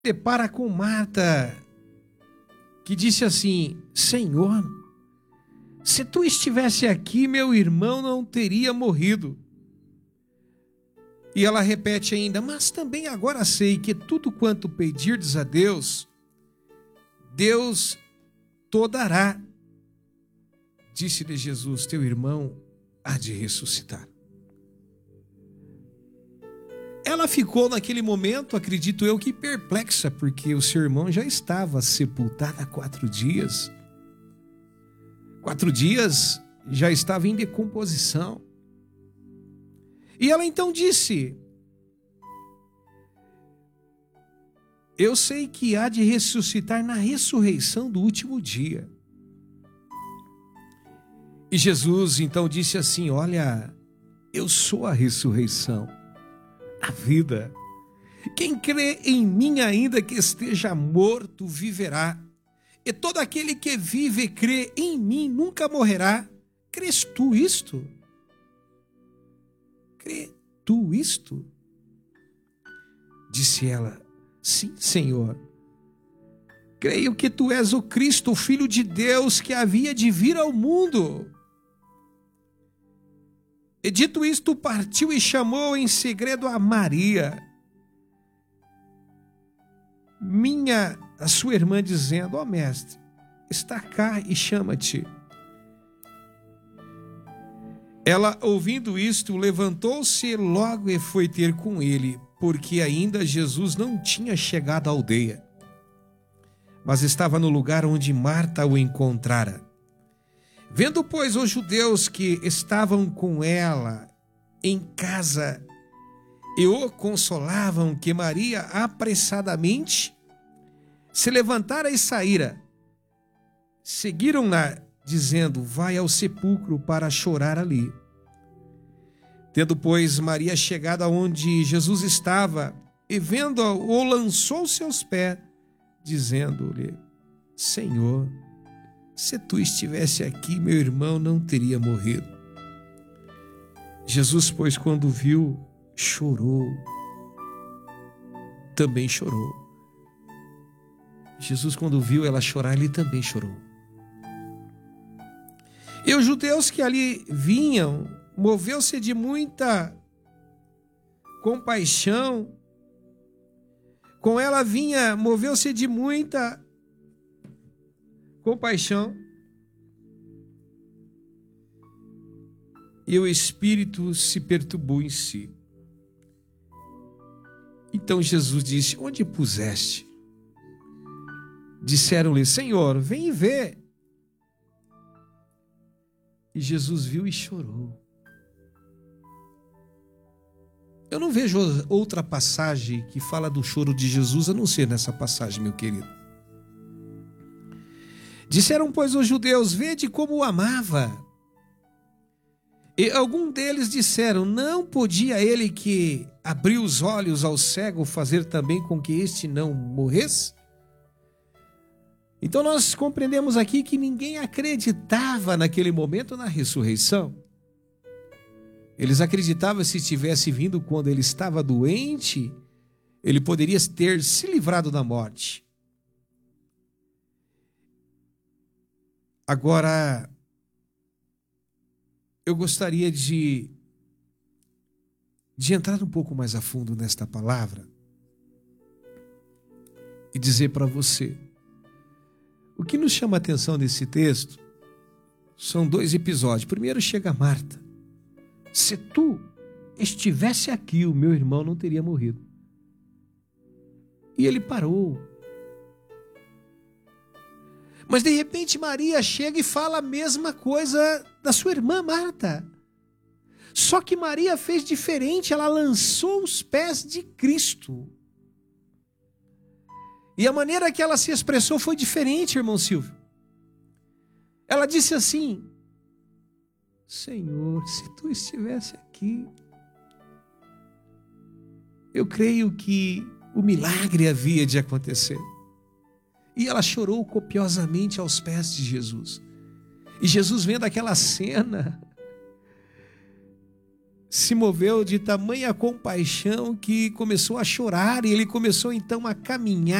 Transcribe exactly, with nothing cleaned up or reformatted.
depara com Marta, que disse assim: Senhor, se tu estivesse aqui, meu irmão não teria morrido. E ela repete ainda: mas também agora sei que tudo quanto pedirdes a Deus, Deus te dará. Disse-lhe Jesus: teu irmão há de ressuscitar. Ela ficou naquele momento, acredito eu, que perplexa, porque o seu irmão já estava sepultado há quatro dias. Quatro dias já estava em decomposição. E ela então disse: eu sei que há de ressuscitar na ressurreição do último dia. E Jesus então disse assim: olha, eu sou a ressurreição, a vida. Quem crê em mim, ainda que esteja morto, viverá. E todo aquele que vive e crê em mim nunca morrerá. Crês tu isto? Crê tu isto? Disse ela: sim, Senhor. Creio que tu és o Cristo, o Filho de Deus, que havia de vir ao mundo. E dito isto, partiu e chamou em segredo a Maria, minha, a sua irmã, dizendo: ó mestre, está cá e chama-te. Ela, ouvindo isto, levantou-se logo e foi ter com ele, porque ainda Jesus não tinha chegado à aldeia, mas estava no lugar onde Marta o encontrara. Vendo, pois, os judeus que estavam com ela em casa e o consolavam, que Maria apressadamente se levantara e saíra, seguiram-na, dizendo: vai ao sepulcro para chorar ali. Tendo, pois, Maria chegado aonde Jesus estava, e vendo-o, lançou seus pés, dizendo-lhe: Senhor, se tu estivesse aqui, meu irmão não teria morrido. Jesus, pois, quando viu, chorou. Também chorou. Jesus, quando viu ela chorar, ele também chorou. E os judeus que ali vinham, moveu-se de muita compaixão. Com ela vinha, moveu-se de muita compaixão, e o espírito se perturbou em si. Então Jesus disse: onde puseste? Disseram-lhe: Senhor, vem e vê. E Jesus viu e chorou. Eu não vejo outra passagem que fala do choro de Jesus a não ser nessa passagem, meu querido. Disseram, pois, os judeus: vede como o amava. E algum deles disseram: não podia ele que abriu os olhos ao cego fazer também com que este não morresse? Então nós compreendemos aqui que ninguém acreditava naquele momento na ressurreição. Eles acreditavam, se tivesse vindo quando ele estava doente, ele poderia ter se livrado da morte. Agora, eu gostaria de, de entrar um pouco mais a fundo nesta palavra e dizer para você: o que nos chama a atenção nesse texto são dois episódios. Primeiro chega Marta: se tu estivesse aqui, o meu irmão não teria morrido. E ele parou. Mas de repente Maria chega e fala a mesma coisa da sua irmã Marta. Só que Maria fez diferente, ela lançou os pés de Cristo. E a maneira que ela se expressou foi diferente, irmão Silvio. Ela disse assim: Senhor, se tu estivesse aqui, eu creio que o milagre havia de acontecer. E ela chorou copiosamente aos pés de Jesus. E Jesus, vendo aquela cena, se moveu de tamanha compaixão que começou a chorar, e ele começou então a caminhar